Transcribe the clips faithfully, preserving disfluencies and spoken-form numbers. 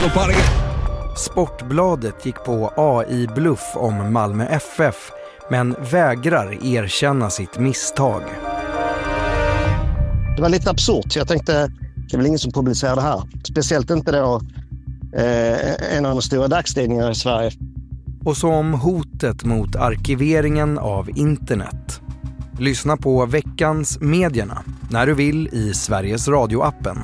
Sportbladet gick på A I-bluff om Malmö F F, men vägrar erkänna sitt misstag. Det var lite absurt, så jag tänkte det är väl ingen som publicerar det här. Speciellt inte då eh, en av de stora dagstidningarna i Sverige. Och så om hotet mot arkiveringen av internet. Lyssna på veckans Medierna när du vill i Sveriges Radio-appen.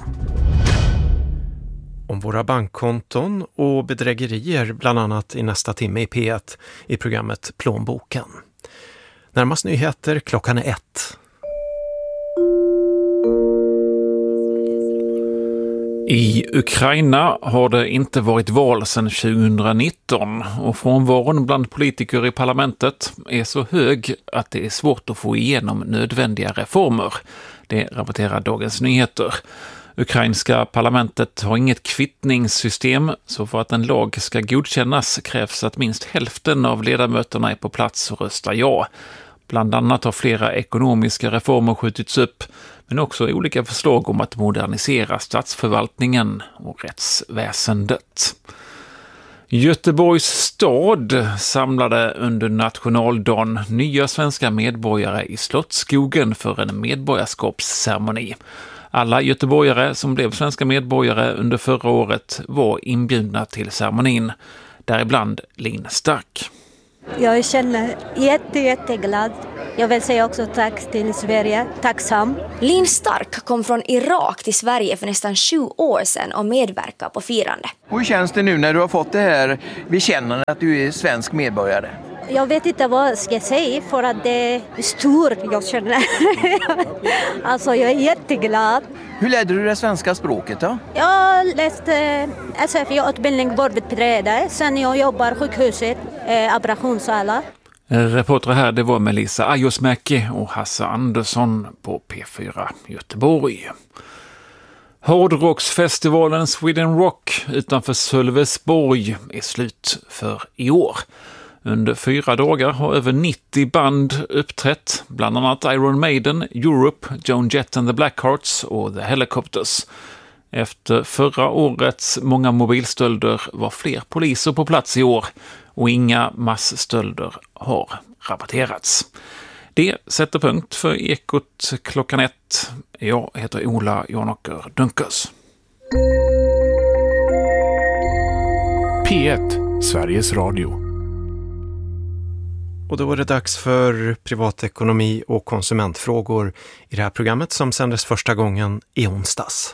Om våra bankkonton och bedrägerier bland annat i nästa timme i P ett i programmet Plånboken. Närmast nyheter klockan är ett. I Ukraina har det inte varit val sedan tjugonitton och frånvaron bland politiker i parlamentet är så hög att det är svårt att få igenom nödvändiga reformer. Det rapporterar Dagens Nyheter. Ukrainska parlamentet har inget kvittningssystem, så för att en lag ska godkännas krävs att minst hälften av ledamöterna är på plats och röstar ja. Bland annat har flera ekonomiska reformer skjutits upp, men också olika förslag om att modernisera statsförvaltningen och rättsväsendet. Göteborgs stad samlade under nationaldagen nya svenska medborgare i Slottsskogen för en medborgarskapsceremoni. Alla göteborgare som blev svenska medborgare under förra året var inbjudna till ceremonin, däribland Linn Stark. Jag känner jätte, jätteglad. Jag vill säga också tack till Sverige, tacksam. Linn Stark kom från Irak till Sverige för nästan tjugo år sedan och medverkar på firande. Hur känns det nu när du har fått det här bekännandet att du är svensk medborgare? Jag vet inte vad jag ska säga för att det är stort jag känner. Alltså jag är jätteglad. Hur lärde du det svenska språket då? Jag läste S F I-utbildning vårdbiträde. Sen jag jobbar på sjukhuset, eh, operationssala. Reporter här, det var Melissa Ajosmäki och Hasse Andersson på P fyra Göteborg. Hårdrocksfestivalen Sweden Rock utanför Sölvesborg är slut för i år. Under fyra dagar har över nittio band uppträtt, bland annat Iron Maiden, Europe, Joan Jett and the Blackhearts och The Helicopters. Efter förra årets många mobilstölder var fler poliser på plats i år och inga massstölder har rapporterats. Det sätter punkt för Ekot klockan ett. Jag heter Ola Janåker Dunkers. P ett, Sveriges Radio. Och då är det dags för privatekonomi och konsumentfrågor i det här programmet som sändes första gången i onsdags.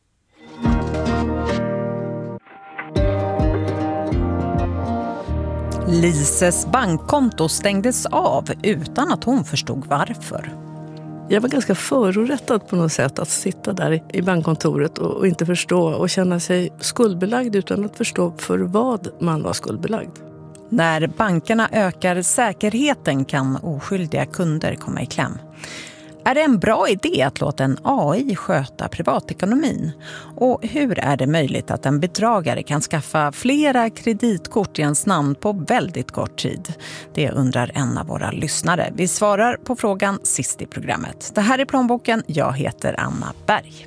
Lises bankkonto stängdes av utan att hon förstod varför. Jag var ganska förorättad på något sätt att sitta där i bankkontoret och, och inte förstå och känna sig skuldbelagd utan att förstå för vad man var skuldbelagd. När bankerna ökar säkerheten kan oskyldiga kunder komma i kläm. Är det en bra idé att låta en A I sköta privatekonomin? Och hur är det möjligt att en bedragare kan skaffa flera kreditkort i ens namn på väldigt kort tid? Det undrar en av våra lyssnare. Vi svarar på frågan sist i programmet. Det här är Plånboken. Jag heter Anna Berg.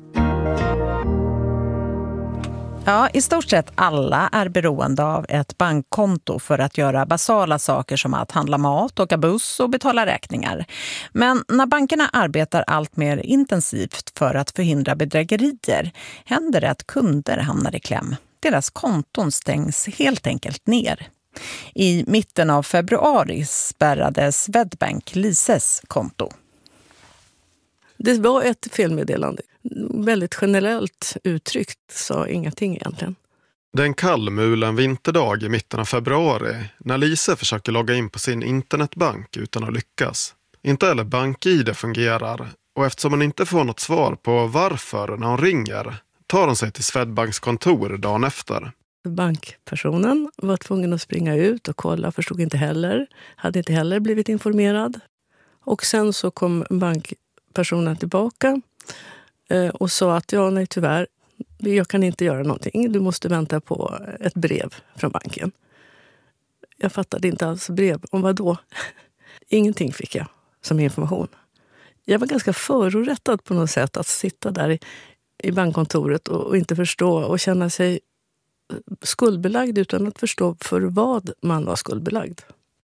Ja, i stort sett alla är beroende av ett bankkonto för att göra basala saker som att handla mat, åka buss och betala räkningar. Men när bankerna arbetar allt mer intensivt för att förhindra bedrägerier händer det att kunder hamnar i kläm. Deras konton stängs helt enkelt ner. I mitten av februari spärrade Swedbank Lises konto. Det var ett felmeddelande. Väldigt generellt uttryckt, sa ingenting egentligen. Det är en kallmulen vinterdag i mitten av februari när Lise försöker logga in på sin internetbank utan att lyckas. Inte heller BankI D fungerar och eftersom hon inte får något svar på varför när hon ringer tar hon sig till Swedbanks kontor dagen efter. Bankpersonen var tvungen att springa ut och kolla, förstod inte heller, hade inte heller blivit informerad. Och sen så kom bankpersonen tillbaka och sa att ja, nej tyvärr, jag kan inte göra någonting. Du måste vänta på ett brev från banken. Jag fattade inte alls brev. Om vad då? Ingenting fick jag som information. Jag var ganska förorättad på något sätt att sitta där i, i bankkontoret och, och inte förstå och känna sig skuldbelagd utan att förstå för vad man var skuldbelagd.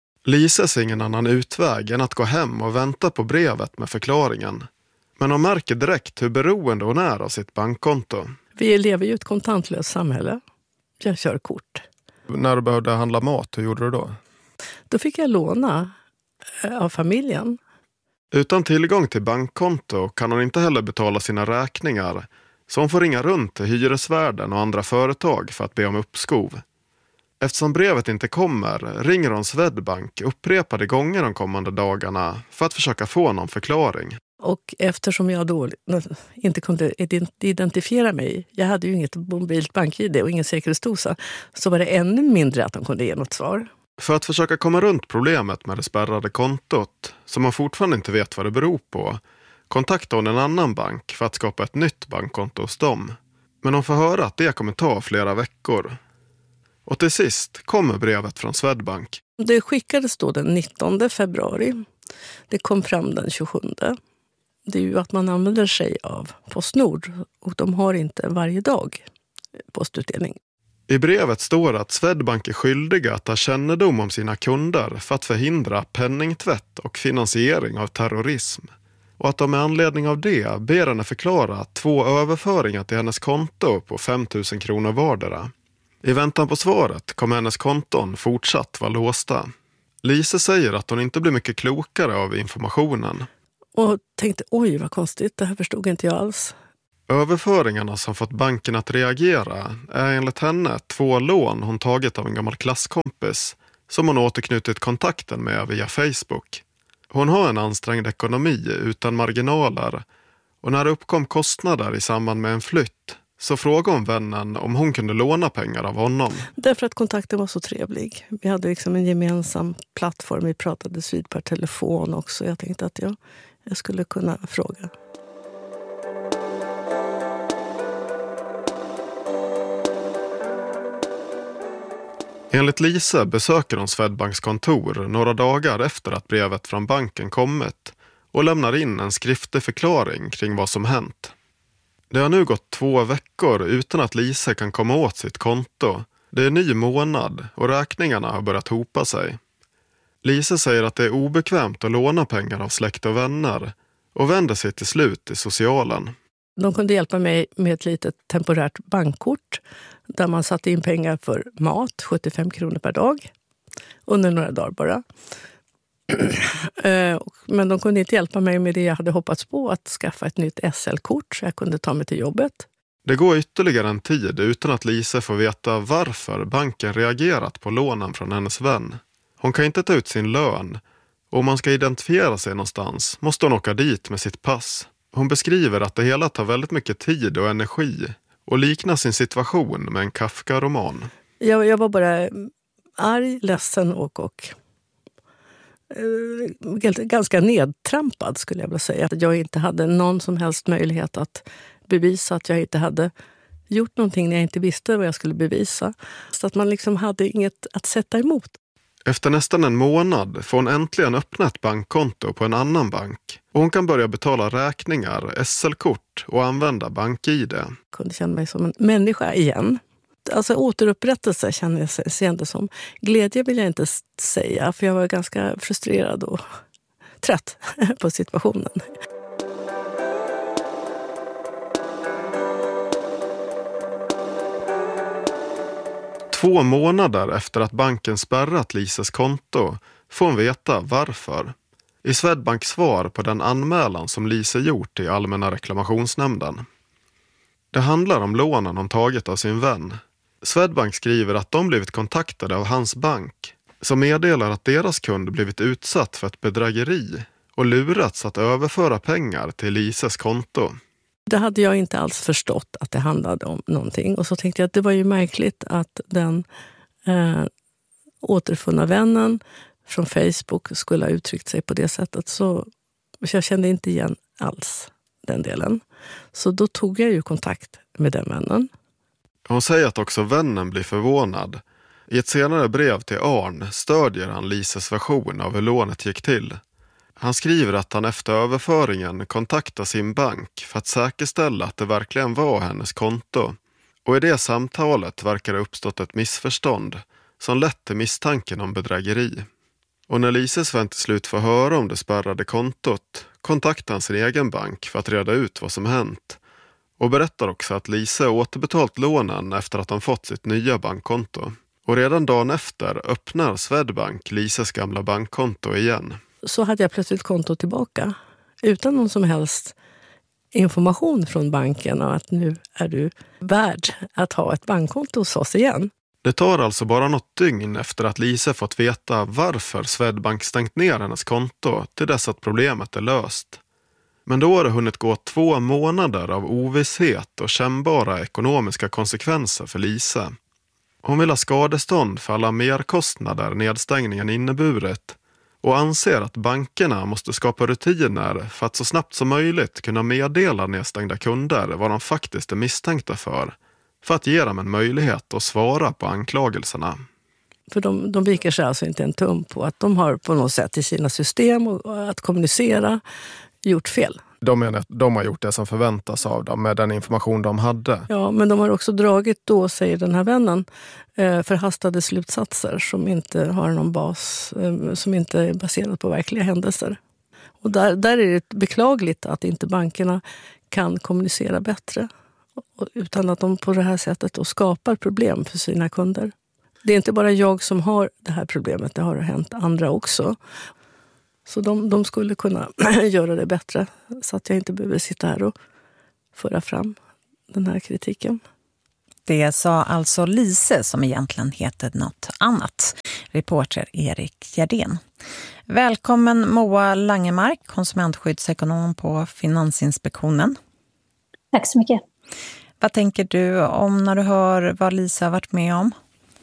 Lisa ser ingen annan utväg än att gå hem och vänta på brevet med förklaringen. Men hon märker direkt hur beroende hon är av sitt bankkonto. Vi lever ju i ett kontantlöst samhälle. Jag kör kort. När du behövde handla mat, hur gjorde du då? Då fick jag låna av familjen. Utan tillgång till bankkonto kan hon inte heller betala sina räkningar. Så hon får ringa runt till hyresvärden och andra företag för att be om uppskov. Eftersom brevet inte kommer ringer hon Swedbank upprepade gånger de kommande dagarna för att försöka få någon förklaring. Och eftersom jag då inte kunde identifiera mig, jag hade ju inget mobilt bank-I D och ingen säkerhetsdosa, så var det ännu mindre att de kunde ge något svar. För att försöka komma runt problemet med det spärrade kontot, som man fortfarande inte vet vad det beror på, kontaktade hon en annan bank för att skapa ett nytt bankkonto hos dem. Men hon får höra att det kommer ta flera veckor. Och till sist kommer brevet från Swedbank. Det skickades då den nittonde februari. Det kom fram den tjugosjunde. Det är ju att man använder sig av Postnord och de har inte varje dag postutdelning. I brevet står att Swedbank är skyldiga att ha kännedom om sina kunder för att förhindra penningtvätt och finansiering av terrorism. Och att de med anledning av det ber henne förklara två överföringar till hennes konto på fem tusen kronor vardera. I väntan på svaret kommer hennes konton fortsatt vara låsta. Lisa säger att hon inte blir mycket klokare av informationen. Och tänkte, oj vad konstigt, det här förstod inte jag alls. Överföringarna som fått banken att reagera är enligt henne två lån hon tagit av en gammal klasskompis som hon återknutit kontakten med via Facebook. Hon har en ansträngd ekonomi utan marginaler och när det uppkom kostnader i samband med en flytt så frågade hon vännen om hon kunde låna pengar av honom. Därför att kontakten var så trevlig. Vi hade liksom en gemensam plattform, vi pratade vid per telefon också. Jag tänkte att jag, jag skulle kunna fråga. Enligt Lisa besöker hon Swedbanks kontor några dagar efter att brevet från banken kommit och lämnar in en skriftlig förklaring kring vad som hänt. Det har nu gått två veckor utan att Lisa kan komma åt sitt konto. Det är ny månad och räkningarna har börjat hopa sig. Lisa säger att det är obekvämt att låna pengar av släkt och vänner och vänder sig till slut till socialen. De kunde hjälpa mig med ett litet temporärt bankkort där man satte in pengar för mat, sjuttiofem kronor per dag, under några dagar bara. Men de kunde inte hjälpa mig med det jag hade hoppats på, att skaffa ett nytt S L-kort så jag kunde ta mig till jobbet. Det går ytterligare en tid utan att Lisa får veta varför banken reagerat på lånen från hennes vän. Hon kan inte ta ut sin lön och om man ska identifiera sig någonstans måste hon åka dit med sitt pass. Hon beskriver att det hela tar väldigt mycket tid och energi och liknar sin situation med en Kafka-roman. Jag, jag var bara arg, ledsen och, och eh, ganska nedtrampad skulle jag vilja säga. Att jag inte hade någon som helst möjlighet att bevisa att jag inte hade gjort någonting när jag inte visste vad jag skulle bevisa. Så att man liksom hade inget att sätta emot. Efter nästan en månad får hon äntligen öppna ett bankkonto på en annan bank. Och hon kan börja betala räkningar, S L-kort och använda bank-I D. Jag kunde känna mig som en människa igen. Alltså återupprättelse kände jag sig det som. Glädje vill jag inte säga för jag var ganska frustrerad och trött på situationen. Två månader efter att banken spärrat Lisas konto får hon veta varför. I Swedbanks svar på den anmälan som Lisa gjort i Allmänna reklamationsnämnden. Det handlar om lånen hon tagit av sin vän. Swedbank skriver att de blivit kontaktade av hans bank som meddelar att deras kund blivit utsatt för ett bedrägeri och lurats att överföra pengar till Lisas konto. Det hade jag inte alls förstått att det handlade om någonting. Och så tänkte jag att det var ju märkligt att den eh, återfunna vännen från Facebook skulle ha uttryckt sig på det sättet. Så jag kände inte igen alls den delen. Så då tog jag ju kontakt med den vännen. Hon säger att också vännen blir förvånad. I ett senare brev till Arn stödjer han Lisas version av hur lånet gick till. Han skriver att han efter överföringen kontaktar sin bank för att säkerställa att det verkligen var hennes konto Och i det samtalet verkar det uppstått ett missförstånd som lett till misstanken om bedrägeri. Och när Lise-Sven till slut får höra om det spärrade kontot kontaktar han sin egen bank för att reda ut vad som hänt. Och berättar också att Lise återbetalt lånen efter att han fått sitt nya bankkonto. Och redan dagen efter öppnar Swedbank Lises gamla bankkonto igen. Så hade jag plötsligt konto tillbaka utan någon som helst information från banken om att nu är du värd att ha ett bankkonto hos oss igen. Det tar alltså bara något dygn efter att Lise fått veta varför Swedbank stängt ner hennes konto till dess att problemet är löst. Men då har det hunnit gå två månader av ovisshet och kännbara ekonomiska konsekvenser för Lise. Hon vill ha skadestånd för alla merkostnader nedstängningen inneburit och anser att bankerna måste skapa rutiner för att så snabbt som möjligt kunna meddela nedstängda kunder vad de faktiskt är misstänkta för, för att ge dem en möjlighet att svara på anklagelserna. För de, de viker sig alltså inte en tum på att de har på något sätt i sina system och att kommunicera gjort fel. De menar att de har gjort det som förväntas av dem med den information de hade. Ja, men de har också dragit då, säger den här vännen, förhastade slutsatser som inte har någon bas, som inte är baserat på verkliga händelser. Och där, där är det beklagligt att inte bankerna kan kommunicera bättre utan att de på det här sättet då skapar problem för sina kunder. Det är inte bara jag som har det här problemet, det har hänt andra också. Så de, de skulle kunna göra det bättre så att jag inte behöver sitta här och föra fram den här kritiken. Det sa alltså Lise, som egentligen heter något annat. Reporter Erik Gerdén. Välkommen Moa Langemark, konsumentskyddsekonom på Finansinspektionen. Tack så mycket. Vad tänker du om när du hör vad Lisa har varit med om?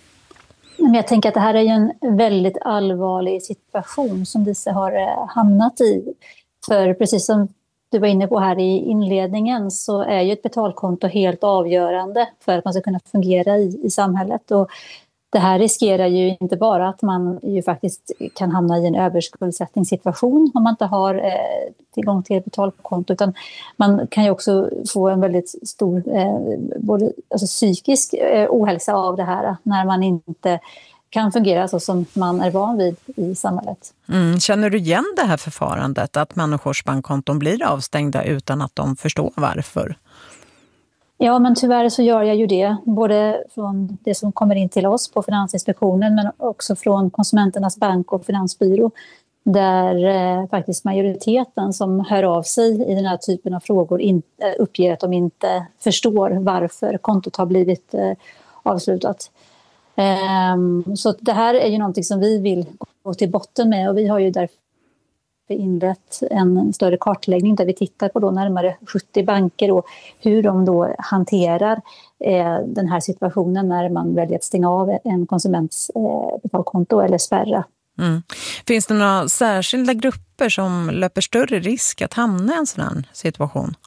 Jag tänker att det här är ju en väldigt allvarlig situation som Lisa har hamnat i. För precis som du var inne på här i inledningen så är ju ett betalkonto helt avgörande för att man ska kunna fungera i, i samhället. Och det här riskerar ju inte bara att man ju faktiskt kan hamna i en överskuldsättningssituation om man inte har eh, tillgång till ett betalkonto, utan man kan ju också få en väldigt stor eh, både, alltså psykisk eh, ohälsa av det här när man inte kan fungera så som man är van vid i samhället. Mm. Känner du igen det här förfarandet att människors bankkonton blir avstängda utan att de förstår varför? Ja, men tyvärr så gör jag ju det. Både från det som kommer in till oss på Finansinspektionen men också från Konsumenternas bank- och finansbyrå. Där eh, faktiskt majoriteten som hör av sig i den här typen av frågor in, eh, uppger att de inte förstår varför kontot har blivit eh, avslutat. Eh, så det här är ju någonting som vi vill gå till botten med, och vi har ju därför inlett en större kartläggning där vi tittar på då närmare sjuttio banker och hur de då hanterar eh, den här situationen när man väljer att stänga av en konsuments eh, betalkonto eller spärra. Mm. Finns det några särskilda grupper som löper större risk att hamna i en sån här situation?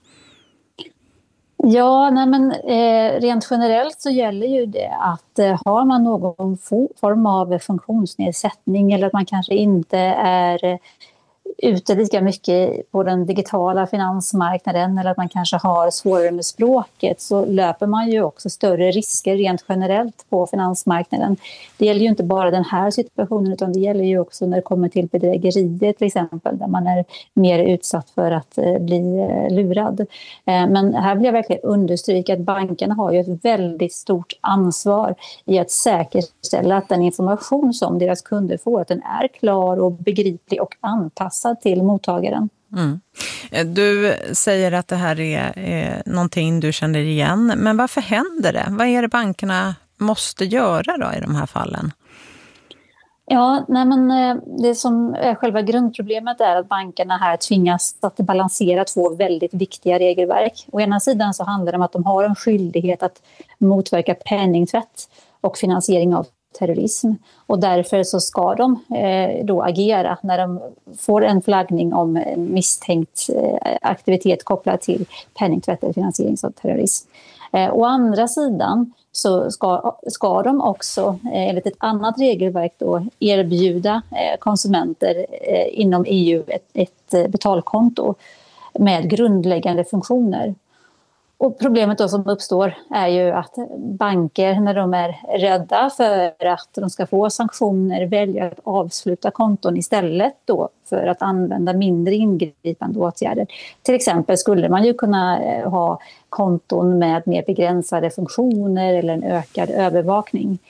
Ja, nej men, eh, rent generellt så gäller ju det att eh, har man någon form av funktionsnedsättning eller att man kanske inte är eh, ute lika mycket på den digitala finansmarknaden eller att man kanske har svårare med språket, så löper man ju också större risker rent generellt på finansmarknaden. Det gäller ju inte bara den här situationen, utan det gäller ju också när det kommer till bedrägerier till exempel, där man är mer utsatt för att eh, bli eh, lurad. Eh, men här vill jag verkligen understryka att bankerna har ju ett väldigt stort ansvar i att säkerställa att den information som deras kunder får, att den är klar och begriplig och anpassad till mottagaren. Mm. Du säger att det här är eh, någonting du känner igen, men varför händer det? Vad är det bankerna måste göra då i de här fallen? Ja, nej men det som är själva grundproblemet är att bankerna här tvingas att balansera två väldigt viktiga regelverk. Å ena sidan så handlar det om att de har en skyldighet att motverka penningtvätt och finansiering av terrorism, och därför så ska de eh, då agera när de får en flaggning om misstänkt eh, aktivitet kopplad till penningtvätt eller finansiering av terrorism. Eh, å andra sidan så ska, ska de också eh, enligt ett annat regelverk då erbjuda eh, konsumenter eh, inom E U ett, ett betalkonto med grundläggande funktioner. Och problemet då som uppstår är ju att banker, när de är rädda för att de ska få sanktioner, väljer att avsluta konton istället då för att använda mindre ingripande åtgärder. Till exempel skulle man ju kunna ha konton med mer begränsade funktioner eller en ökad övervakning.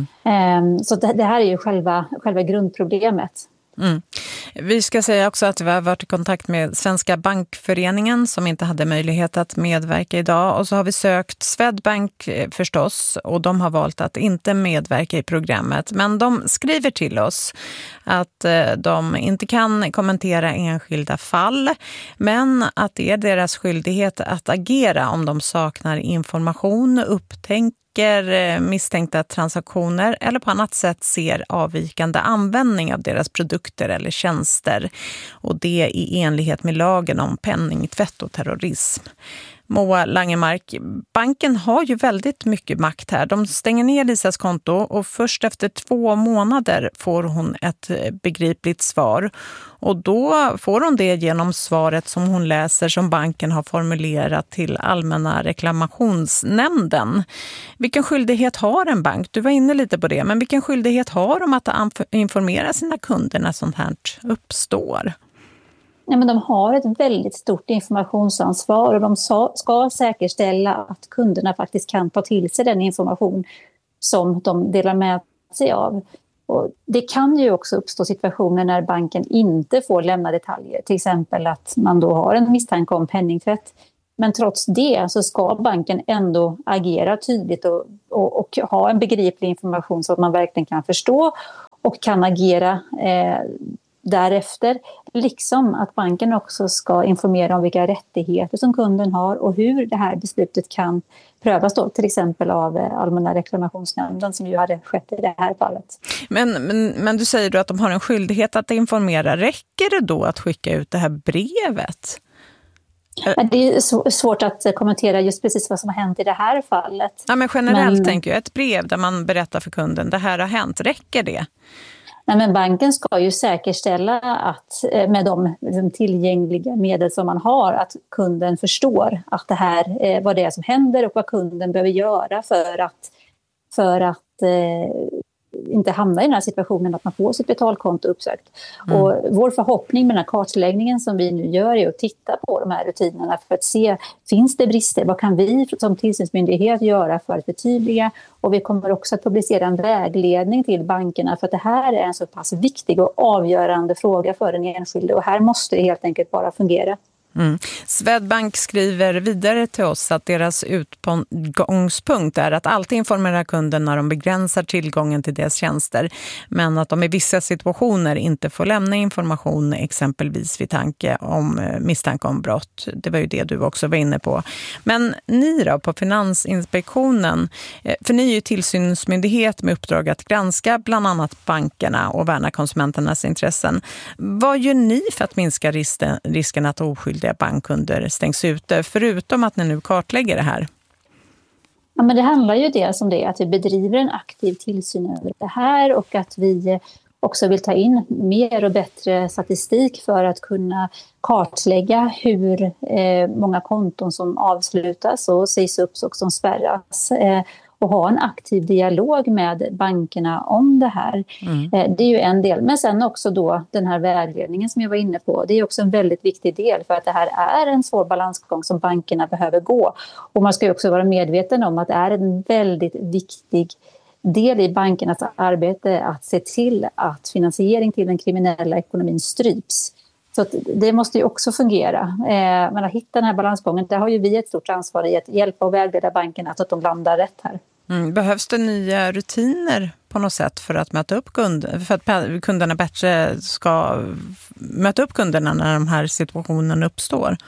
Mm. Så det här är ju själva, själva grundproblemet. Mm. Vi ska säga också att vi har varit i kontakt med Svenska bankföreningen som inte hade möjlighet att medverka idag, och så har vi sökt Swedbank förstås, och de har valt att inte medverka i programmet, men de skriver till oss att de inte kan kommentera enskilda fall, men att det är deras skyldighet att agera om de saknar information, upptänkt misstänkta transaktioner eller på annat sätt ser avvikande användning av deras produkter eller tjänster, och det i enlighet med lagen om penningtvätt och terrorism. Moa Langemark, banken har ju väldigt mycket makt här. De stänger ner Lisas konto och först efter två månader får hon ett begripligt svar. Och då får hon det genom svaret som hon läser som banken har formulerat till Allmänna reklamationsnämnden. Vilken skyldighet har en bank? Du var inne lite på det, men vilken skyldighet har de att informera sina kunder när sånt här uppstår? Ja, men de har ett väldigt stort informationsansvar och de ska säkerställa att kunderna faktiskt kan ta till sig den information som de delar med sig av. Och det kan ju också uppstå situationer när banken inte får lämna detaljer. Till exempel att man då har en misstanke om penningtvätt. Men trots det så ska banken ändå agera tydligt och, och, och ha en begriplig information så att man verkligen kan förstå och kan agera eh, därefter, liksom att banken också ska informera om vilka rättigheter som kunden har och hur det här beslutet kan prövas då, till exempel av Allmänna reklamationsnämnden som ju hade skett i det här fallet. Men, men, men du säger då att de har en skyldighet att informera. Räcker det då att skicka ut det här brevet? Det är svårt att kommentera just precis vad som har hänt i det här fallet. Ja, men generellt men... tänker jag ett brev där man berättar för kunden det här har hänt. Räcker det? Nej, men banken ska ju säkerställa att med de, de tillgängliga medel som man har att kunden förstår att det här eh, vad det är som händer och vad kunden behöver göra för att, för att eh, inte hamna i den här situationen att man får sitt betalkonto uppsökt. Mm. Och vår förhoppning med den här kartläggningen som vi nu gör är att titta på de här rutinerna för att se, finns det brister? Vad kan vi som tillsynsmyndighet göra för att förtydliga? Och vi kommer också att publicera en vägledning till bankerna för att det här är en så pass viktig och avgörande fråga för den enskilde och här måste det helt enkelt bara fungera. Mm. Swedbank skriver vidare till oss att deras utgångspunkt är att alltid informera kunden när de begränsar tillgången till deras tjänster, men att de i vissa situationer inte får lämna information, exempelvis vid tanke om misstanke om brott. Det var ju det du också var inne på. Men ni då på Finansinspektionen, för ni är ju tillsynsmyndighet med uppdrag att granska bland annat bankerna och värna konsumenternas intressen. Vad gör ni för att minska risken, risken att oskyldiga bankkunder stängs ute, förutom att ni nu kartlägger det här? Ja, men det handlar ju dels om det att vi bedriver en aktiv tillsyn över det här och att vi också vill ta in mer och bättre statistik för att kunna kartlägga hur eh, många konton som avslutas och sägs upp och som spärras. Eh, och ha en aktiv dialog med bankerna om det här. Mm. Det är ju en del. Men sen också då den här vägledningen som jag var inne på. Det är också en väldigt viktig del för att det här är en svår balansgång som bankerna behöver gå. Och man ska ju också vara medveten om att det är en väldigt viktig del i bankernas arbete att se till att finansiering till den kriminella ekonomin stryps. Så att det måste ju också fungera. Eh, men att hitta den här balansgången, där har ju vi ett stort ansvar i att hjälpa och vägleda bankerna så att de landar rätt här. Mm. Behövs det nya rutiner på något sätt för att möta upp kunder, för att kunderna bättre ska möta upp kunderna när de här situationerna uppstår?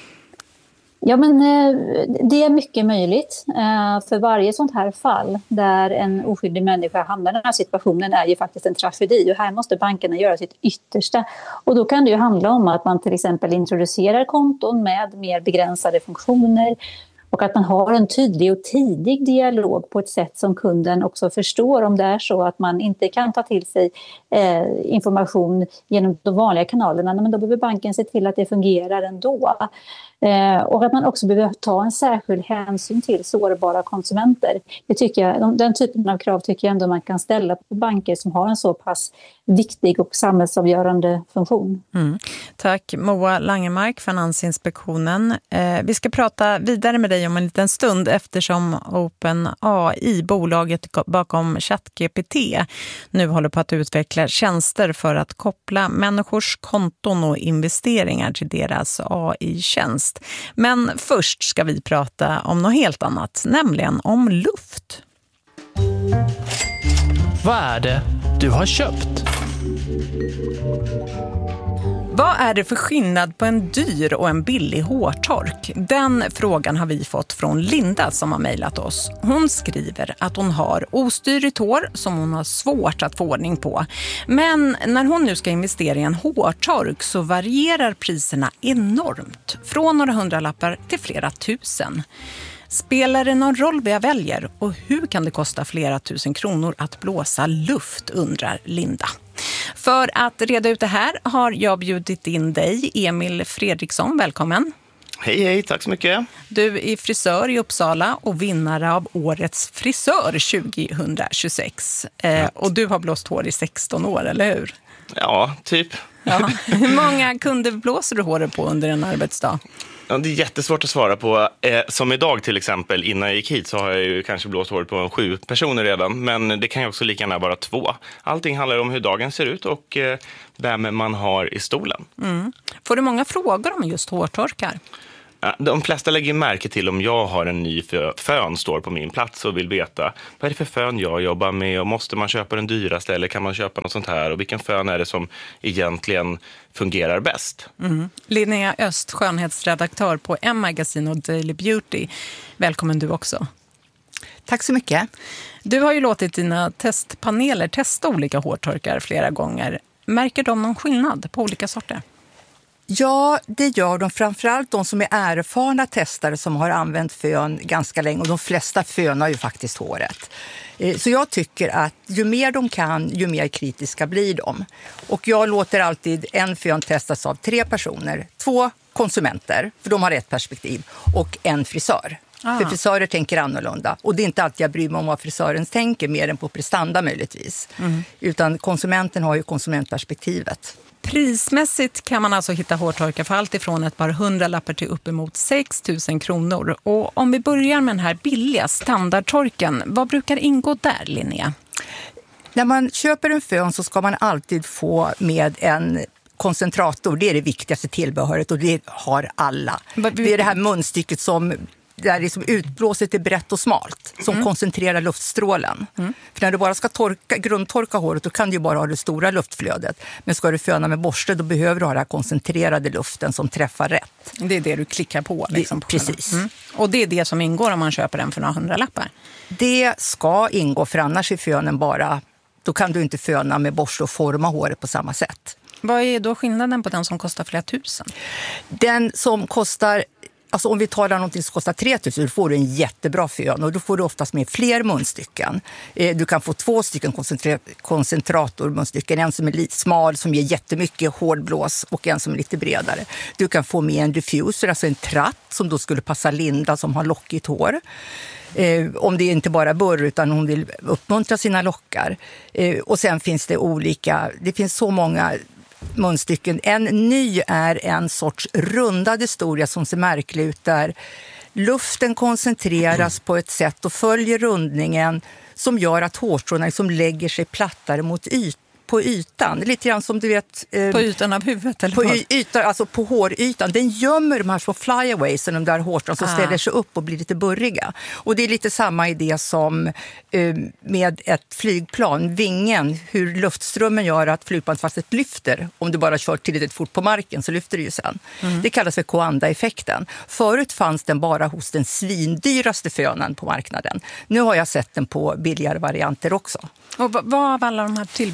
Ja, men det är mycket möjligt. För varje sånt här fall där en oskyldig människa hamnar i den här situationen är ju faktiskt en tragedi. Och här måste bankerna göra sitt yttersta. Och då kan det ju handla om att man till exempel introducerar konton med mer begränsade funktioner. Och att man har en tydlig och tidig dialog på ett sätt som kunden också förstår om det är så att man inte kan ta till sig eh, information genom de vanliga kanalerna. Men då behöver banken se till att det fungerar ändå. Eh, och att man också behöver ta en särskild hänsyn till sårbara konsumenter. Det tycker jag, de, den typen av krav tycker jag ändå man kan ställa på banker som har en så pass viktig och samhällsavgörande funktion. Mm. Tack Moa Langemark, Finansinspektionen. Eh, vi ska prata vidare med dig om en liten stund eftersom OpenAI, bolaget bakom ChatGPT, nu håller på att utveckla tjänster för att koppla människors konton och investeringar till deras A I-tjänst. Men först ska vi prata om något helt annat, nämligen om luft. Vad är det du har köpt? Vad är det för skillnad på en dyr och en billig hårtork? Den frågan har vi fått från Linda som har mejlat oss. Hon skriver att hon har ostyrigt hår som hon har svårt att få ordning på. Men när hon nu ska investera i en hårtork så varierar priserna enormt. Från några hundralappar till flera tusen. Spelar det någon roll vad jag väljer? Och hur kan det kosta flera tusen kronor att blåsa luft, undrar Linda. För att reda ut det här har jag bjudit in dig, Emil Fredriksson. Välkommen. Hej, hej. Tack så mycket. Du är frisör i Uppsala och vinnare av Årets frisör tjugohundratjugosex. Eh, och du har blåst hår i sexton år, eller hur? Ja, typ. Ja. Hur många kunder blåser du håret på under en arbetsdag? Ja, det är jättesvårt att svara på. Eh, som idag till exempel, innan jag gick hit så har jag ju kanske blåst håret på sju personer redan. Men det kan ju också lika gärna vara två. Allting handlar om hur dagen ser ut och eh, vem man har i stolen. Mm. Får du många frågor om just hårtorkar? De flesta lägger märke till om jag har en ny fön står på min plats och vill veta vad är det för fön jag jobbar med och måste man köpa den dyraste eller kan man köpa något sånt här och vilken fön är det som egentligen fungerar bäst. Mm. Linnea Öst, skönhetsredaktör på M-magasin och Daily Beauty. Välkommen du också. Tack så mycket. Du har ju låtit dina testpaneler testa olika hårtorkar flera gånger. Märker de någon skillnad på olika sorter? Ja, det gör de. Framförallt de som är erfarna testare som har använt fön ganska länge. Och de flesta fönar ju faktiskt håret. Så jag tycker att ju mer de kan, ju mer kritiska blir de. Och jag låter alltid en fön testas av tre personer. Två konsumenter, för de har ett perspektiv. Och en frisör. Ah. För frisörer tänker annorlunda. Och det är inte alltid jag bryr mig om vad frisören tänker, mer än på prestanda möjligtvis. Mm. Utan konsumenten har ju konsumentperspektivet. Prismässigt kan man alltså hitta hårtorkar för allt ifrån ett par hundra lappar till uppemot sex tusen kronor. Och om vi börjar med den här billiga standardtorken, vad brukar ingå där, Linnea? När man köper en fön så ska man alltid få med en koncentrator. Det är det viktigaste tillbehöret och det har alla. Det är det här munstycket som... där liksom utblåset är brett och smalt som mm. koncentrerar luftstrålen. Mm. För när du bara ska torka, grundtorka håret då kan du ju bara ha det stora luftflödet. Men ska du föna med borste då behöver du ha den här koncentrerade luften som träffar rätt. Det är det du klickar på. Liksom, det, på precis. Mm. Och det är det som ingår om man köper den för några hundralappar? Det ska ingå för annars är fönen bara... Då kan du inte föna med borste och forma håret på samma sätt. Vad är då skillnaden på den som kostar flera tusen? Den som kostar... Alltså om vi talar någonting som kostar tre tusen, då får du en jättebra fön och då får du oftast med fler munstycken. Du kan få två stycken koncentratormunstycken, en som är lite smal som ger jättemycket hårdblås och en som är lite bredare. Du kan få med en diffuser, alltså en tratt som då skulle passa Linda som har lockigt hår. Eh, om det inte bara burr utan hon vill uppmuntra sina lockar. Eh, och sen finns det olika, det finns så många munstycken. En ny är en sorts rundad historia som ser märklig ut där luften koncentreras på ett sätt och följer rundningen som gör att hårstråna liksom lägger sig plattare mot ytan. På ytan, lite grann som du vet... Eh, på ytan av huvudet? Eller på y- ytan, alltså på hårytan. Den gömmer de här små flyaways, de där hårstrån som ah. ställer sig upp och blir lite burriga. Och det är lite samma idé som eh, med ett flygplan, vingen, hur luftströmmen gör att flygplanet faktiskt lyfter. Om du bara kör tillräckligt fort på marken så lyfter det ju sen. Mm. Det kallas för Coanda-effekten. Förut fanns den bara hos den svindyraste fönen på marknaden. Nu har jag sett den på billigare varianter också. Och vad av alla de här tillbehören behöver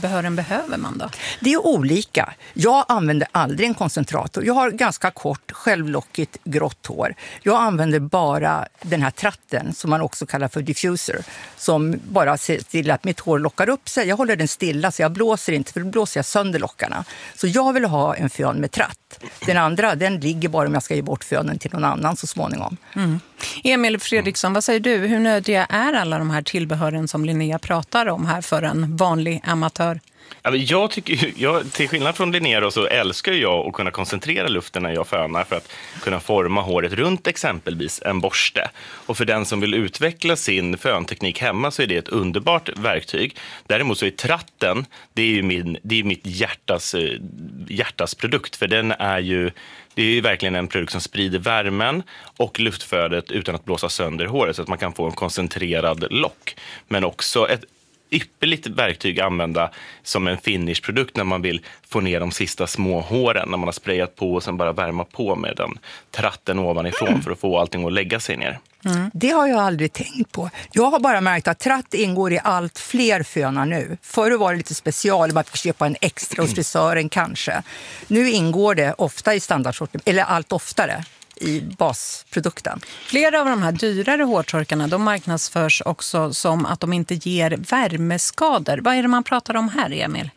behöver man då? Det är olika. Jag använder aldrig en koncentrator. Jag har ganska kort, självlockigt grått hår. Jag använder bara den här tratten som man också kallar för diffuser. Som bara ser till att mitt hår lockar upp sig. Jag håller den stilla så jag blåser inte, för då blåser jag sönder lockarna. Så jag vill ha en fön med tratt. Den andra, den ligger bara om jag ska ge bort fönen till någon annan så småningom. Mm. Emil Fredriksson, vad säger du? Hur nödiga är alla de här tillbehören som Linnea pratar om här för en vanlig amatör? Jag tycker, jag, till skillnad från Linnea då, så älskar jag att kunna koncentrera luften när jag fönar för att kunna forma håret runt exempelvis en borste. Och för den som vill utveckla sin fönteknik hemma så är det ett underbart verktyg. Däremot så är tratten, det är ju min, det är mitt hjärtas, hjärtas produkt, för den är ju det är ju verkligen en produkt som sprider värmen och luftflödet utan att blåsa sönder håret så att man kan få en koncentrerad lock. Men också ett ypperligt verktyg att använda som en finishprodukt när man vill få ner de sista små håren, när man har sprayat på och sen bara värma på med den tratten ovanifrån mm. för att få allting att lägga sig ner. Mm. Det har jag aldrig tänkt på. Jag har bara märkt att tratt ingår i allt fler fönar nu. Förr var det lite special, man fick köpa en extra hos frisören kanske. Nu ingår det ofta i standardsortiment, eller allt oftare i basprodukten. Flera av de här dyrare hårtorkarna, de marknadsförs också som att de inte ger värmeskador. Vad är det man pratar om här, Emil?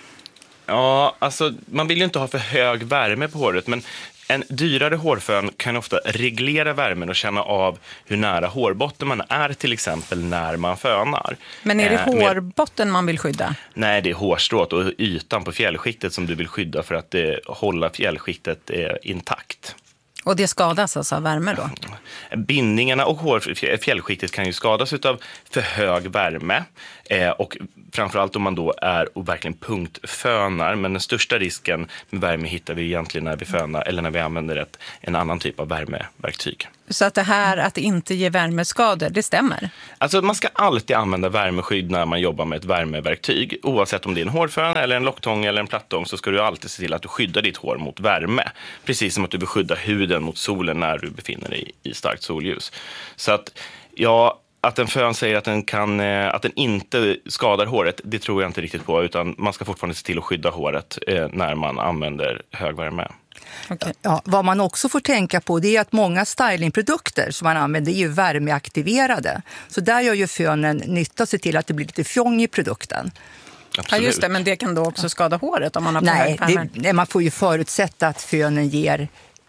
Ja, alltså man vill ju inte ha för hög värme på håret, men en dyrare hårfön kan ofta reglera värmen och känna av hur nära hårbotten man är, till exempel när man fönar. Men är det eh, hårbotten man vill skydda? Nej, det är hårstrået och ytan på fjällskiktet som du vill skydda för att eh, hålla fjällskiktet eh, intakt. Och det skadas alltså av värme då? Bindningarna och hår, fjällskiktet kan ju skadas av för hög värme. Eh, och framförallt om man då är och verkligen punktfönar. Men den största risken med värme hittar vi egentligen när vi fönar eller när vi använder ett, en annan typ av värmeverktyg. Så att det här att det inte ger värmeskador, det stämmer? Alltså man ska alltid använda värmeskydd när man jobbar med ett värmeverktyg. Oavsett om det är en hårfön eller en locktång eller en plattång så ska du alltid se till att du skyddar ditt hår mot värme. Precis som att du beskyddar huden mot solen när du befinner dig i starkt solljus. Så att ja... Att en fön säger att den, kan, att den inte skadar håret, det tror jag inte riktigt på. Utan man ska fortfarande se till att skydda håret eh, när man använder hög värme. Okay. Ja, vad man också får tänka på det är att många stylingprodukter som man använder är ju värmeaktiverade. Så där gör ju fönen nytta sig till att det blir lite fjong i produkten. Absolut. Ja just det, men det kan då också skada håret om man har på Nej, hög värme. det, man får ju förutsätta att fönen ger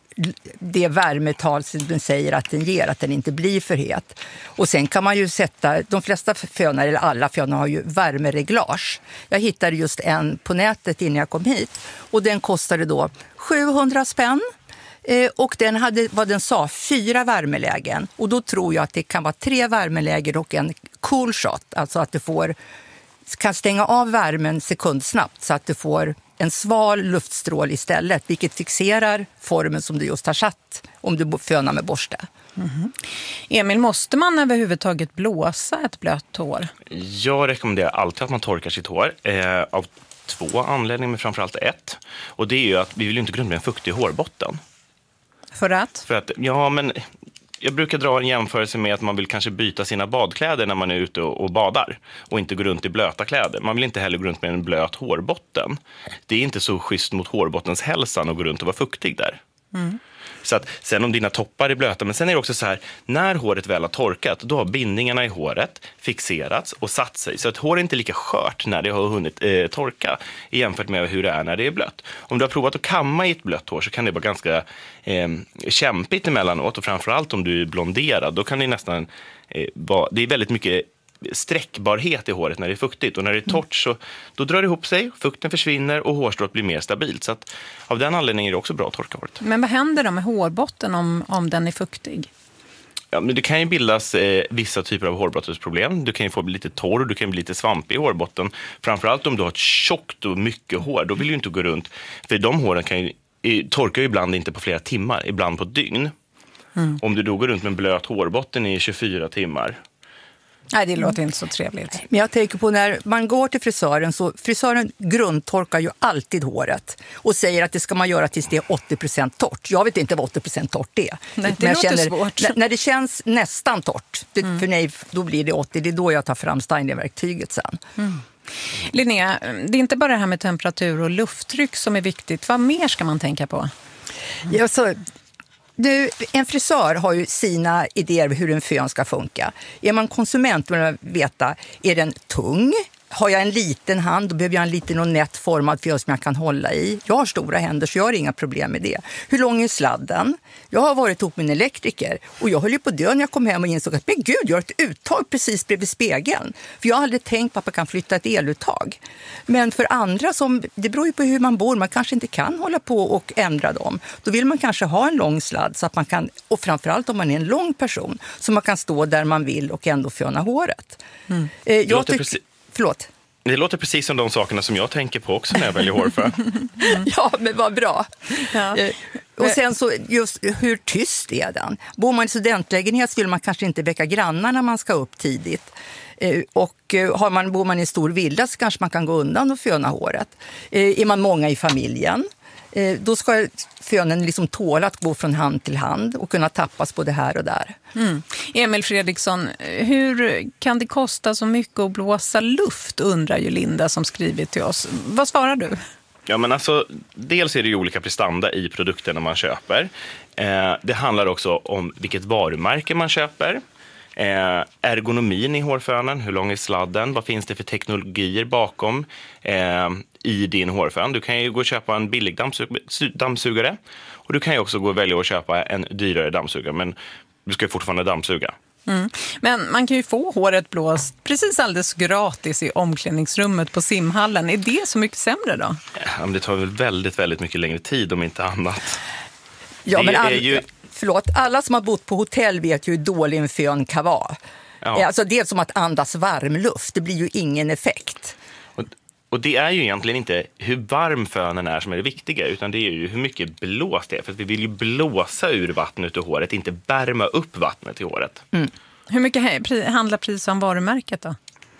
det värmetal som den säger att den ger, att den inte blir för het. Och sen kan man ju sätta, de flesta fönar eller alla fönar har ju värmereglage. Jag hittade just en på nätet innan jag kom hit och den kostade då sjuhundra spänn. Eh, och den hade, vad den sa, fyra värmelägen. Och då tror jag att det kan vara tre värmelägen och en cool shot. Alltså att du får, kan stänga av värmen sekundsnabbt så att du får en sval luftstrål istället, vilket fixerar formen som du just har satt om du fönar med borste. Mm-hmm. Emil, måste man överhuvudtaget blåsa ett blött hår? Jag rekommenderar alltid att man torkar sitt hår eh, av två anledningar, men framförallt ett. Och det är ju att vi vill ju inte grunda med en fuktig hårbotten. För att? För att, ja men... Jag brukar dra en jämförelse med att man vill kanske byta sina badkläder när man är ute och badar och inte gå runt i blöta kläder. Man vill inte heller gå runt med en blöt hårbotten. Det är inte så schysst mot hårbottens hälsan att gå runt och vara fuktig där. Mm. Så att sen om dina toppar är blöta, men sen är det också så här, när håret väl har torkat, då har bindningarna i håret fixerats och satt sig. Så att håret är inte lika skört när det har hunnit eh, torka jämfört med hur det är när det är blött. Om du har provat att kamma i ett blött hår så kan det vara ganska eh, kämpigt emellanåt, och framförallt om du är blonderad, då kan det nästan eh, vara, det är väldigt mycket sträckbarhet i håret när det är fuktigt, och när det är torrt så då drar det ihop sig, fukten försvinner och hårstrået blir mer stabilt. Så att av den anledningen är det också bra att torka håret. Men vad händer då med hårbotten om, om den är fuktig? Ja, men det kan ju bildas eh, vissa typer av hårbottensproblem. Du kan ju få bli lite torr, du kan bli lite svampig i hårbotten. Framförallt om du har ett tjockt och mycket hår, då vill du inte gå runt. För de håren kan ju, torkar ju ibland inte på flera timmar, ibland på ett dygn. Mm. Om du då går runt med en blöt hårbotten i tjugofyra timmar. Nej, det låter inte så trevligt. Men jag tänker på när man går till frisören, så frisören grundtorkar ju alltid håret och säger att det ska man göra tills det är åttio procent torrt. Jag vet inte vad åttio procent torrt är. Nej, det men låter känner, svårt. När, när det känns nästan torrt, det, mm. för nej, då blir det åttio, det är då jag tar fram stylingverktyget sen. Mm. Linnea, det är inte bara det här med temperatur och lufttryck som är viktigt. Vad mer ska man tänka på? Ja, så, nu, en frisör har ju sina idéer hur en fön ska funka. Är man konsument vill man veta, är den tung? Har jag en liten hand, då behöver jag en liten och nätt formad fön som jag kan hålla i. Jag har stora händer så jag har inga problem med det. Hur lång är sladden? Jag har varit ihop med en elektriker och jag höll ju på att dö när jag kom hem och insåg att men gud, jag har ett uttag precis bredvid spegeln. För jag har aldrig tänkt på att man kan flytta ett eluttag. Men för andra, som, det beror ju på hur man bor, man kanske inte kan hålla på och ändra dem. Då vill man kanske ha en lång sladd så att man kan, och framförallt om man är en lång person, så man kan stå där man vill och ändå föna håret. Mm. Eh, jag tycker... Precis... Förlåt. Det låter precis som de sakerna som jag tänker på också när jag väljer hårfön. Mm. Ja, men vad bra. Ja. Och sen så just hur tyst är den? Bor man i studentlägenhet så vill man kanske inte väcka grannar när man ska upp tidigt. Och har man, bor man i en stor villa så kanske man kan gå undan och föna håret. Är man många i familjen, då ska fönen liksom tåla att gå från hand till hand och kunna tappas både här och där. Mm. Emil Fredriksson, hur kan det kosta så mycket att blåsa luft, undrar ju Linda som skrivit till oss. Vad svarar du? Ja, men alltså, dels är det ju olika prestanda i produkterna man köper. Eh, det handlar också om vilket varumärke man köper. Eh, ergonomin i hårfönen, hur lång är sladden, vad finns det för teknologier bakom eh, i din hårfön. Du kan ju gå och köpa en billig dammsug- dammsugare och du kan ju också gå och välja att köpa en dyrare dammsugare, men du ska ju fortfarande dammsuga. Mm. Men man kan ju få håret blåst precis alldeles gratis i omklädningsrummet på simhallen. Är det så mycket sämre då? Ja, men det tar väl väldigt, väldigt mycket längre tid om inte annat. Ja, det men all... är ju... Förlåt, alla som har bott på hotell vet ju hur dålig en fön kan vara. Ja. Alltså det är som att andas varm luft, det blir ju ingen effekt. Och, och det är ju egentligen inte hur varm fönen är som är det viktiga, utan det är ju hur mycket blås det är. För att vi vill ju blåsa ur vattnet ur håret, inte värma upp vattnet i håret. Mm. Hur mycket handlar pris om varumärket då?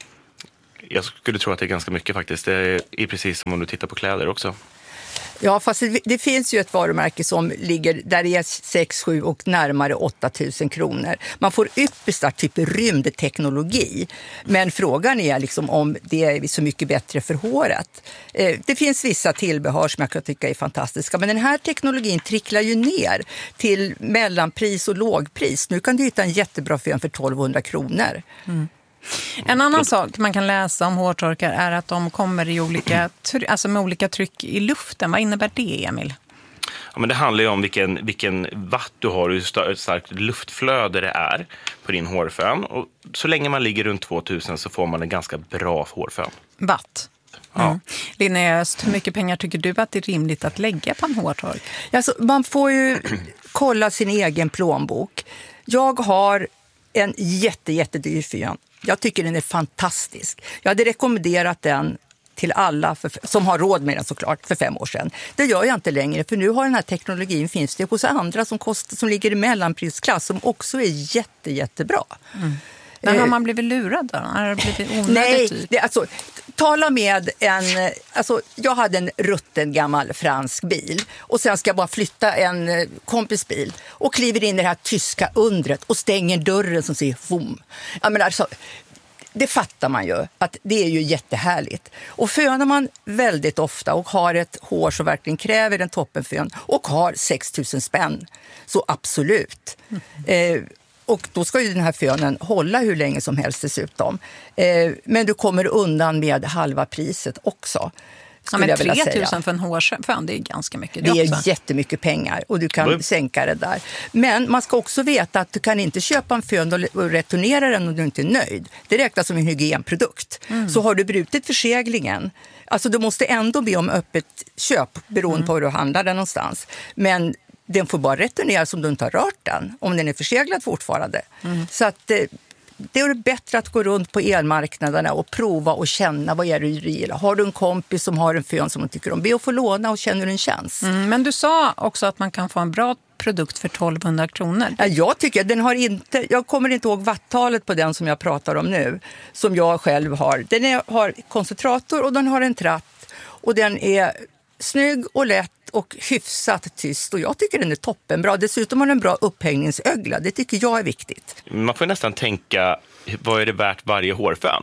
Jag skulle tro att det är ganska mycket faktiskt. Det är precis som om du tittar på kläder också. Ja, fast det, det finns ju ett varumärke som ligger där det är sex, sju och närmare åtta tusen kronor. Man får yppersta typ rymdteknologi. Men frågan är liksom om det är så mycket bättre för håret. Eh, det finns vissa tillbehör som jag kan tycka är fantastiska. Men den här teknologin tricklar ju ner till mellanpris och lågpris. Nu kan du hitta en jättebra fön för tolvhundra kronor. Mm. En annan sak man kan läsa om hårtorkar är att de kommer i olika, alltså med olika tryck i luften. Vad innebär det, Emil? Ja, men det handlar ju om vilken, vilken watt du har och hur starkt luftflöde det är på din hårfön. Och så länge man ligger runt tvåtusen så får man en ganska bra hårfön. Watt? Mm. Ja. Linnea Öst, hur mycket pengar tycker du att det är rimligt att lägga på en hårtork? Alltså, man får ju kolla sin egen plånbok. Jag har en jätte, jättedyr fön. Jag tycker den är fantastisk. Jag hade rekommenderat den till alla för, som har råd med den såklart för fem år sedan. Det gör jag inte längre, för nu har den här teknologin finns det hos andra som, kost, som ligger i mellanprisklass som också är jätte, jättebra. Mm. Men har man blivit lurad då? Har det blivit onödigt? Nej, det, alltså, tala med en... Alltså, jag hade en rutten gammal fransk bil och sen ska jag bara flytta en kompis bil och kliver in i det här tyska undret och stänger dörren som säger vum. Jag menar, alltså, det fattar man ju att det är ju jättehärligt. Och fönar man väldigt ofta och har ett hår som verkligen kräver en toppenfön och har sex tusen spänn, så absolut. Mm. Eh, Och då ska ju den här fönen hålla hur länge som helst dessutom. Eh, men du kommer undan med halva priset också. Ja, men tre tusen för en hårfön, det är ganska mycket. Det, det är också jättemycket pengar och du kan mm. sänka det där. Men man ska också veta att du kan inte köpa en fön och returnera den om du inte är nöjd. Det räknas som en hygienprodukt. Mm. Så har du brutit förseglingen, alltså du måste ändå be om öppet köp beroende mm. på hur du handlar den någonstans. Men den får bara returneras om du inte har rört den, om den är förseglad fortfarande. Mm. Så att eh, det är bättre att gå runt på elmarknaderna och prova och känna vad är det du gillar. Har du en kompis som har en fön som du tycker om, be att få låna och känna hur den känns. Mm, men du sa också att man kan få en bra produkt för tolvhundra kronor. Ja, jag tycker den har inte, jag kommer inte ihåg wattalet på den som jag pratar om nu, som jag själv har. Den är, har koncentrator och den har en tratt och den är snygg och lätt och hyfsat tyst, och jag tycker den är toppenbra. Dessutom har den en bra upphängningsögla. Det tycker jag är viktigt. Man får nästan tänka, vad är det värt varje hårfön?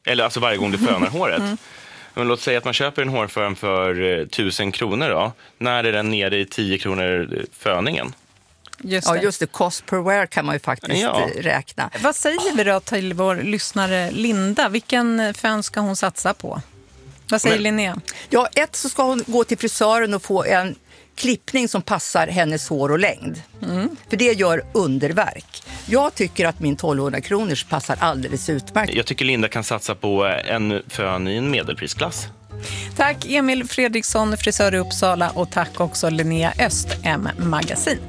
Eller alltså varje gång du fönar håret. Mm. Men låt säga att man köper en hårfön för tusen kronor då. När är den nere i tio kronor föningen? Just det. Ja, just det. Cost per wear kan man ju faktiskt ja. räkna. Vad säger vi då till vår lyssnare Linda? Vilken fön ska hon satsa på? Vad säger Men, Linnea? Ja, ett så ska hon gå till frisören och få en klippning som passar hennes hår och längd. Mm. För det gör underverk. Jag tycker att min tolvhundra kronors passar alldeles utmärkt. Jag tycker Linda kan satsa på en fön i en medelprisklass. Tack Emil Fredriksson, frisör i Uppsala, och tack också Linnea Öst, M Magasin.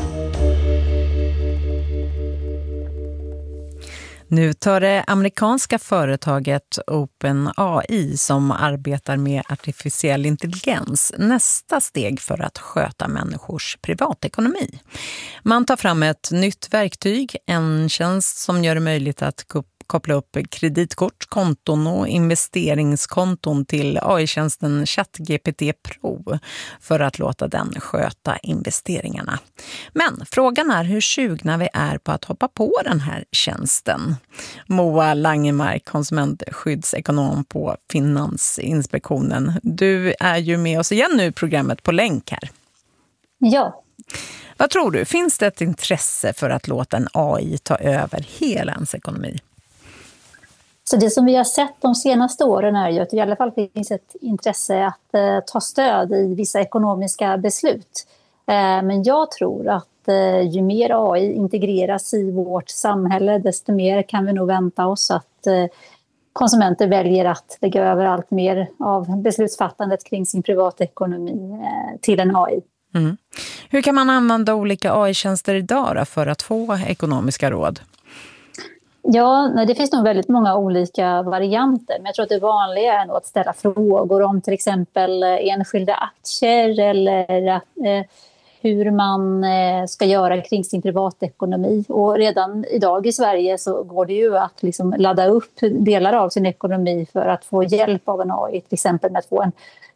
Nu tar det amerikanska företaget OpenAI, som arbetar med artificiell intelligens, nästa steg för att sköta människors privatekonomi. Man tar fram ett nytt verktyg, en tjänst som gör det möjligt att koppla upp kreditkort, konton och investeringskonton till A I-tjänsten ChatGPT Pro för att låta den sköta investeringarna. Men frågan är hur sugna vi är på att hoppa på den här tjänsten. Moa Langemark, konsumentskyddsekonom på Finansinspektionen. Du är ju med oss igen nu i programmet på länk här. Ja. Vad tror du? Finns det ett intresse för att låta en A I ta över hela ens ekonomi? Så det som vi har sett de senaste åren är ju att det i alla fall finns ett intresse att eh, ta stöd i vissa ekonomiska beslut. Eh, men jag tror att eh, ju mer A I integreras i vårt samhälle, desto mer kan vi nog vänta oss att eh, konsumenter väljer att lägga över allt mer av beslutsfattandet kring sin privatekonomi eh, till en A I. Mm. Hur kan man använda olika A I-tjänster idag då för att få ekonomiska råd? Ja, det finns nog väldigt många olika varianter. Men jag tror att det vanliga är nog att ställa frågor om till exempel enskilda aktier eller eh, hur man eh, ska göra kring sin privatekonomi. Och redan idag i Sverige så går det ju att liksom ladda upp delar av sin ekonomi för att få hjälp av en A I. Till exempel med att få en